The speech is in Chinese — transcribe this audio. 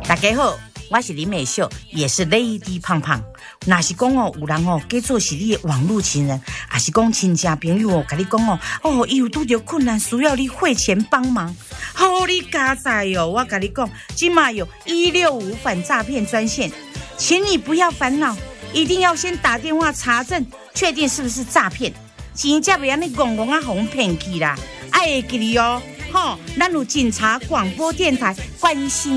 大家好，我是林美秀，也是 Lady 胖胖。若是讲哦，有人哦，假做是你的网络情人，还是讲亲戚朋友哦，跟你讲哦，伊有拄着困难，需要你汇钱帮忙，你加载哦！我跟你讲，今嘛有165反诈骗专线，请你不要烦恼，一定要先打电话查证，确定是不是诈骗，钱才袂安尼戆戆啊，互骗去啦！爱会记哩哦，咱有警察广播电台关心。